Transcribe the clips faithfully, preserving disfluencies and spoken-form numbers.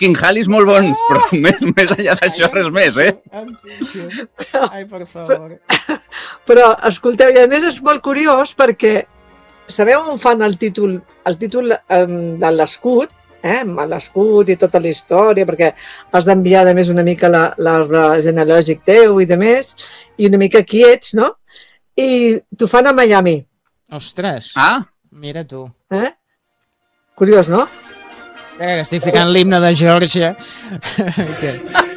quinjalis molt bons, però més, més enllà d'això res més, eh? Ai, per favor. Però, però, escolteu, i a més és molt curiós perquè sabeu on fan el títol, el títol um, de l'escut, eh? L'escut i tota la història, perquè has d'enviar de més una mica l'arbre genealògic teu i de més, i una mica qui ets, no? I t'ho fan a Miami. Ostres. Ah? Mira tu. Eh? Curiós, no? Eh, que estic ficant l'himne de Geòrgia. Okay.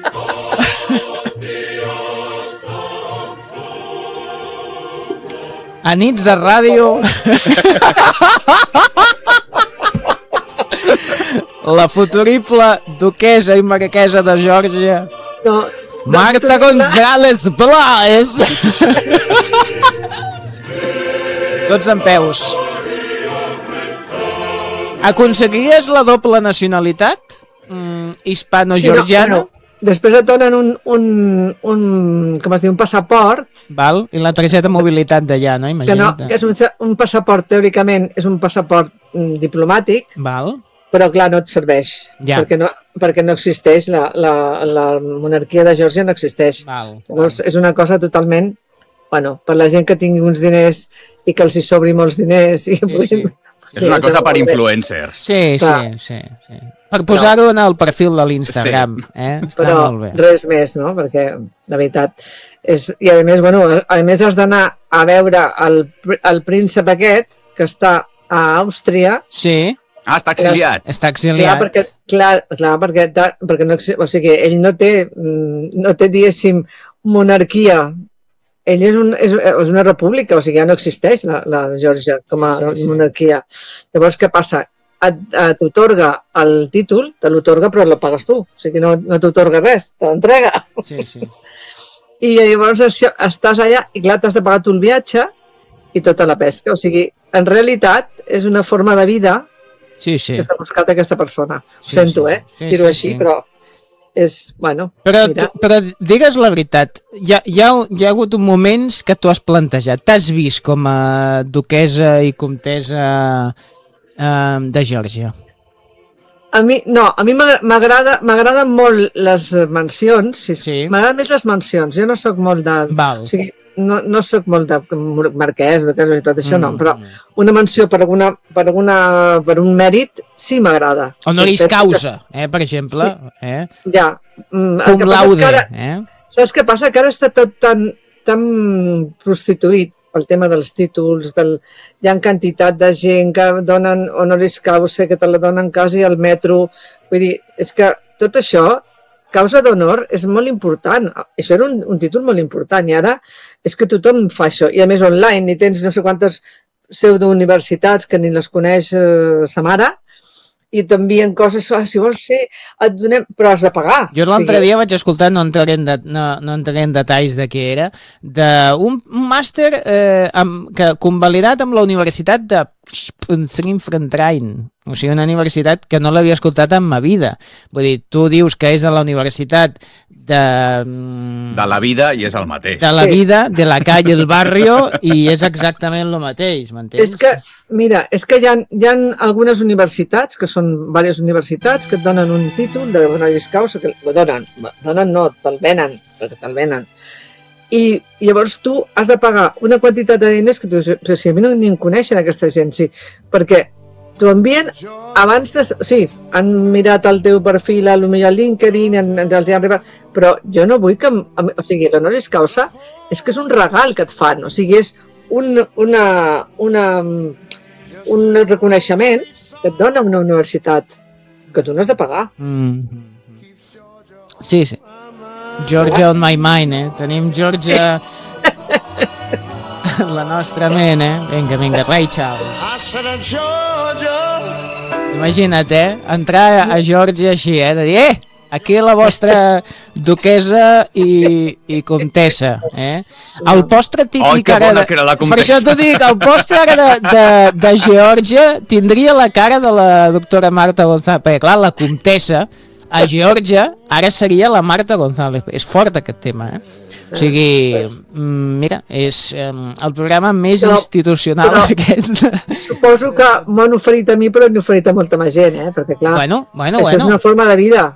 A nits de ràdio... La futurible duquesa i marquesa de Geòrgia, no, Marta González Blaes. Tots en peus. Aconseguiries la doble nacionalitat? Mm, hispano-georgiana? Sí, no, bueno, després et donen un, un, un, com es diu, un passaport. Val? I la targeta de mobilitat d'allà, no? Imagina't. Que no, és un, un passaport, teòricament, és un passaport mm, diplomàtic. Val? Però clar, no et serveix, ja. perquè, no, perquè no existeix, la, la, la monarquia de Geòrgia no existeix. Val, Llavors val. És una cosa totalment, bueno, per la gent que tingui uns diners i que els hi sobri molts diners. I sí, puguin, sí. És una cosa per influencers. Sí, sí, sí, sí. Per posar-ho en el perfil de l'Instagram. Sí. Eh? Està però molt bé. Res més, no? Perquè, de veritat, és... I a més, bueno, a més has d'anar a veure el, el príncep aquest, que està a Àustria. Sí. Ah, està exiliat. Les... Està exiliat. Clar, perquè, clar, clar, perquè, perquè no, o sigui, ell no té, no té, diguéssim, monarquia. Ell és, un, és, és una república, o sigui, ja no existeix la, la Geòrgia com a sí, sí, sí. monarquia. Llavors, què passa? T'otorga el títol, te l'otorga però el pagues tu. O sigui, no, no t'otorga res, te l'entrega. Sí, sí. I llavors això, estàs allà i clar, t'has de pagar tu el viatge i tota la pesca. O sigui, en realitat, és una forma de vida sí, sí. que s'ha buscat aquesta persona. Ho sí, sento, sí. eh? Sí, dir-ho sí, així, sí. però és, bueno... Però, mira. tu, però digues la veritat, hi ha, hi, ha, hi ha hagut moments que tu has plantejat. T'has vist com a duquesa i comtessa eh, de Geòrgia? A mi, no, a mi m'agrada m'agraden molt les mansions, sí, sí. M'agraden més les mansions, jo no sóc molt de... Val. O sigui, no, no sóc molt de marquès, de tot això, mm. no, però una mansió per, alguna, per, alguna, per un mèrit sí m'agrada. Honoris causa, eh, per exemple. Sí. Eh? Ja. Cum laude. Ara, eh? saps què passa? Que ara està tot tan, tan prostituït el tema dels títols, del... hi ha quantitat de gent que donen honoris causa, que te la donen quasi al metro. Vull dir, és que tot això, causa d'honor, és molt important. Això era un, un títol molt important i ara és que tothom fa això. I a més online, i tens no sé quantes pseudo-universitats que ni les coneix eh, sa mare, i t'envien coses, ah, si vols ser, et donem, però has de pagar. Jo l'altre o sigui... dia vaig escoltar, no entraré en, de, no, no entraré en detalls de què era, d'un màster eh, amb, que convalidat amb la Universitat de Sint-Frentrain, o sigui, una universitat que no l'havia escoltat en ma vida. Vull dir, tu dius que és de la universitat de... De la vida i és el mateix. De la sí. vida, de la calle, el barrio, i és exactament el mateix, m'entens? És que, mira, és que hi ha, hi ha algunes universitats, que són diverses universitats, que et donen un títol de honoris causa, que ho donen, donen no, te'l venen, perquè te'l venen. I llavors tu has de pagar una quantitat de diners que tu dius, però si a mi no ni em coneixen aquesta gent, sí, perquè t'ho envien abans de... Sí, han mirat el teu perfil a potser a LinkedIn, ens els han arribat, però jo no vull que... O sigui, l'honoris causa és que és un regal que et fan, o sigui, és un, una, una, un reconeixement que et dona una universitat, que tu no has de pagar. Mm. Sí, sí. Georgia on my mind, eh? Tenim Georgia... la nostra ment, eh? Vinga, vinga, Ray Charles. Imagina't, eh? Entrar a Geòrgia així, eh? De dir, eh? Aquí la vostra duquesa i, i comtessa, eh? El postre típic... Ai, que bona que era la comtessa. Per això t'ho dic, el postre ara de, de, de Geòrgia tindria la cara de la doctora Marta González, perquè clar, la comtessa a Geòrgia ara seria la Marta González. És fort aquest tema, eh? O sigui, mira, és um, el programa més però, institucional però, aquest. Suposo que m'han oferit a mi, però n'he oferit a molta més gent, eh? Perquè clar, bueno, bueno, això bueno. és una forma de vida.